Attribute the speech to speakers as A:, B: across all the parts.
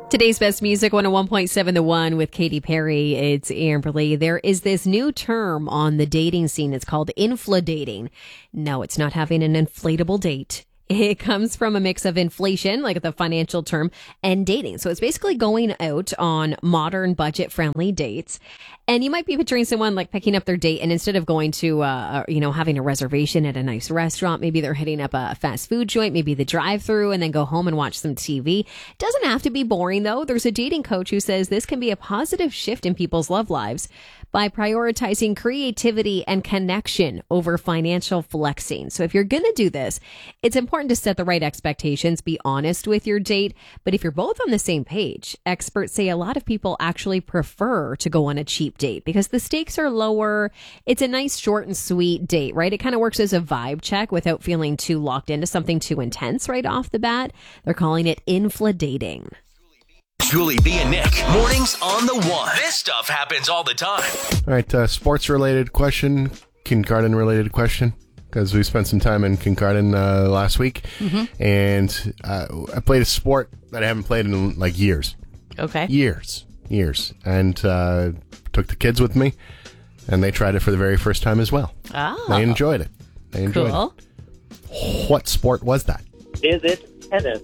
A: Today's best music, 101.7 The One with Katy Perry. It's Amberly. There is this new term on the dating scene. It's called infladating. No, it's not having an inflatable date. It comes from a mix of inflation, like the financial term, and dating. So it's basically going out on modern budget-friendly dates. And you might be picturing someone like picking up their date, and instead of going to, having a reservation at a nice restaurant, maybe they're hitting up a fast food joint, maybe the drive-thru, and then go home and watch some TV. Doesn't have to be boring, though. There's a dating coach who says this can be a positive shift in people's love lives by prioritizing creativity and connection over financial flexing. So if you're going to do this, it's important to set the right expectations, be honest with your date. But if you're both on the same page, experts say a lot of people actually prefer to go on a cheap date because the stakes are lower. It's a nice, short and sweet date, right? It kind of works as a vibe check without feeling too locked into something too intense right off the bat. They're calling it infladating.
B: Julie B and Nick, mornings on the One. This stuff happens all the time.
C: All right, sports-related question, Kincardine-related question, because we spent some time in Kincardine last week, and I played a sport that I haven't played in, years.
D: Okay.
C: Years. And took the kids with me, and they tried it for the very first time as well.
D: Oh.
C: They enjoyed it.
D: Cool.
C: What sport was that?
E: Is it tennis?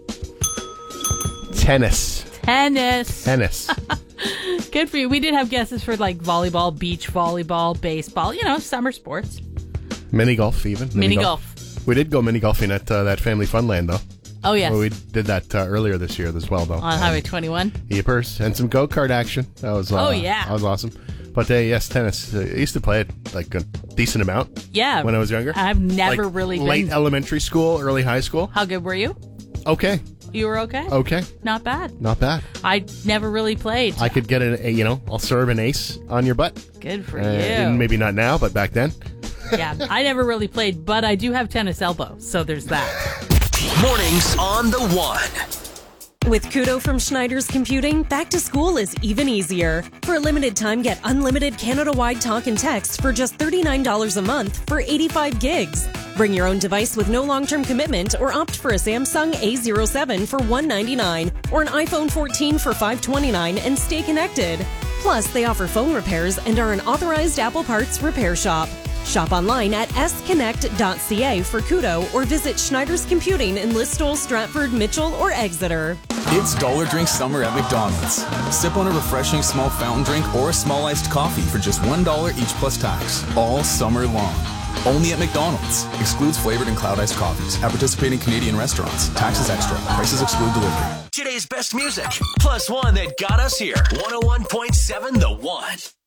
D: Tennis. Good for you. We did have guesses for volleyball, beach volleyball, baseball, summer sports.
C: Mini golf, even.
D: Mini golf.
C: We did go mini golfing at that Family Funland, though.
D: Oh, yes.
C: Well, we did that earlier this year as well, though.
D: On Highway 21.
C: Yepers. And some go-kart action. That was That was awesome. But yes, tennis. I used to play it a decent amount.
D: Yeah.
C: When I was younger.
D: I've never really been.
C: Late elementary school, early high school.
D: How good were you?
C: Okay.
D: You were okay?
C: Okay.
D: Not bad.
C: Not bad.
D: I never really played.
C: I could get I'll serve an ace on your butt.
D: Good for you.
C: And maybe not now, but back then.
D: Yeah, I never really played, but I do have tennis elbow, so there's that.
B: Mornings on the One.
F: With Kudo from Schneider's Computing, back to school is even easier. For a limited time, get unlimited Canada-wide talk and text for just $39 a month for 85 gigs. Bring your own device with no long-term commitment or opt for a Samsung A07 for $199 or an iPhone 14 for $529 and stay connected. Plus, they offer phone repairs and are an authorized Apple Parts repair shop. Shop online at sconnect.ca for Kudo or visit Schneider's Computing in Listowel, Stratford, Mitchell, or Exeter.
G: It's Dollar Drink Summer at McDonald's. Sip on a refreshing small fountain drink or a small iced coffee for just $1 each plus tax, all summer long. Only at McDonald's. Excludes flavored and cloud iced coffees at participating Canadian restaurants. Taxes extra. Prices exclude delivery.
B: Today's best music, plus one that got us here. 101.7 The One.